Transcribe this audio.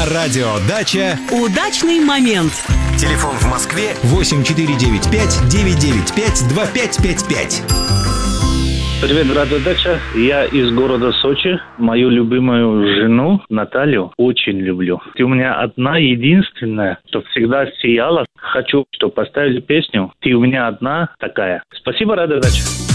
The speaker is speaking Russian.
Радиодача. Удачный момент. Телефон в Москве 8495-995-2555. Привет, Радиодача. Я из города Сочи. Мою любимую жену Наталью очень люблю. Ты у меня одна единственная, что всегда сияла. Хочу, чтобы поставили песню. Ты у меня одна такая. Спасибо, Радиодача.